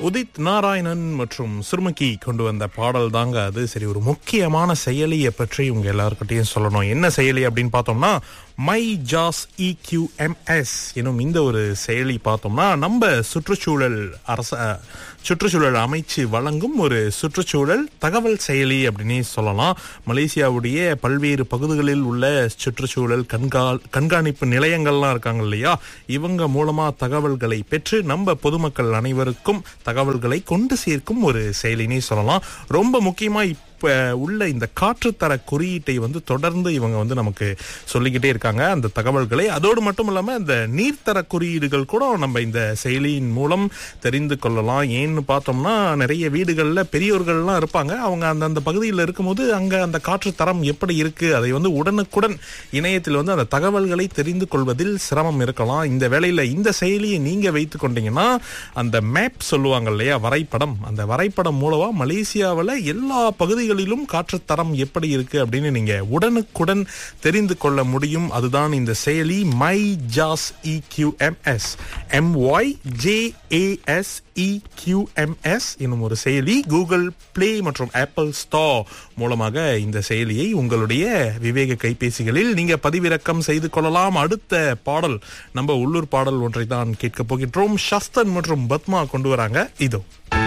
உதித் நாராயணன் மற்றும் சுர்முகி கொண்டு வந்த பாடல் தாங்க அது. சரி, ஒரு முக்கியமான செயலியை பற்றி உங்க எல்லாருக்கிட்டையும் சொல்லணும். என்ன செயலி அப்படின்னு பார்த்தோம்னா, மை ஜாஸ் இக்யூஎம்எஸ் எனும் இந்த ஒரு செயலி பார்த்தோம்னா, நம்ம சுற்றுச்சூழல் அமைச்சு வழங்கும் ஒரு சுற்றுச்சூழல் தகவல் செயலி அப்படின்னே சொல்லலாம். மலேசியாவுடைய பல்வேறு பகுதிகளில் உள்ள சுற்றுச்சூழல் கண்காணிப்பு நிலையங்கள்லாம் இருக்காங்க இல்லையா, இவங்க மூலமா தகவல்களை பெற்று நம்ம பொதுமக்கள் அனைவருக்கும் தகவல்களை கொண்டு சேர்க்கும் ஒரு செயலினே சொல்லலாம். ரொம்ப முக்கியமா உள்ள இந்த காற்றுத்தர குறியீட்டை தொடர்ந்து இவங்க நமக்கு சொல்லிக்கிட்டே இருக்காங்க அந்த தகவல்களை. அதோடு மட்டும் இல்லாம இந்த நீர்த்தர குறியீடுகள் கூட நம்ம இந்த செயலியின் மூலம் தெரிந்து கொள்ளலாம். ஏன்னு பார்த்தோம்னா, நிறைய வீடுகள்ல பெரியோர்கள்லாம் இருப்பாங்க. அவங்க அந்தந்த பகுதியில் இருக்கும்போது அங்க அந்த காற்று தரம் எப்படி இருக்கு, அதை உடனுக்குடன் இணையத்தில் அந்த தகவல்களை தெரிந்து கொள்வதில் சிரமம் இருக்கலாம். இந்த வேளையில இந்த செயலியை நீங்க வைத்துக் கொண்டீங்கன்னா, அந்த மேப் சொல்லுவாங்க இல்லையா, வரைபடம், அந்த வரைபடம் மூலமா மலேசியாவில் எல்லா பகுதிகளிலும் காற்றுத்தரம் எப்படி இருக்கு அப்படின்னு நீங்க உடனுக்குடன் தெரிந்து கொள்ள முடியும். அதுதான் இந்த செயலி மை ஜாஸ் இக்யூஎம்எஸ், MYJASEQMS என்னும் ஒரு செயலி. கூகுள் பிளே மற்றும் ஆப்பிள் ஸ்டோர் மூலமாக இந்த செயலியை உங்களுடைய விவேக கைபேசிகளில் நீங்க பதிவிறக்கம் செய்து கொள்ளலாம். அடுத்த பாடல் நம்ம உள்ளூர் பாடல் ஒன்றை தான் கேட்க போகின்றோம். ஷஸ்தன் மற்றும் பத்மா கொண்டு வராங்க. இதோ